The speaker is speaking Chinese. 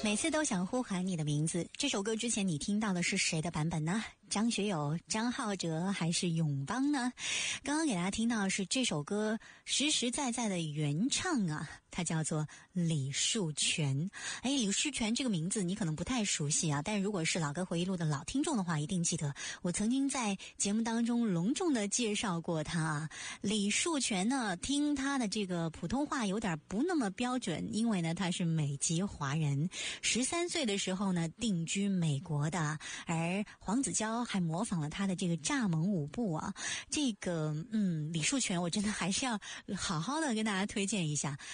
每次都想呼喊你的名字。这首歌之前你听到的是谁的版本呢？张学友、张浩哲还是永邦呢？刚刚给大家听到的是这首歌实实在在的原唱啊，他叫做李树全。李树全这个名字你可能不太熟悉啊，但如果是老歌回忆录的老听众的话，一定记得我曾经在节目当中隆重的介绍过他啊。李树全呢，听他的这个普通话有点不那么标准，因为呢他是美籍华人，13岁的时候呢定居美国的，而黄子佼还模仿了他的这个蚱蜢舞步啊。这个李树全我真的还是要好好的跟大家推荐一下。